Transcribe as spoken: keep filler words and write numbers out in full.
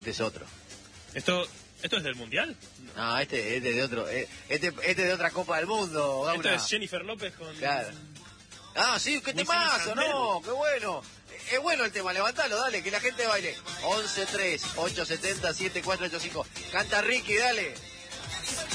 Este es otro. ¿Esto esto es del Mundial? No, este, este de otro, eh, este, este de otra Copa del Mundo, Gauna. Esto es Jennifer López con... Claro. Ah, sí, qué Wisin y temazo, Yandel. no, qué bueno. Es bueno el tema, levantalo, dale, que la gente baile. once tres, ocho siete cero, siete cuatro ocho cinco. Canta Ricky, dale.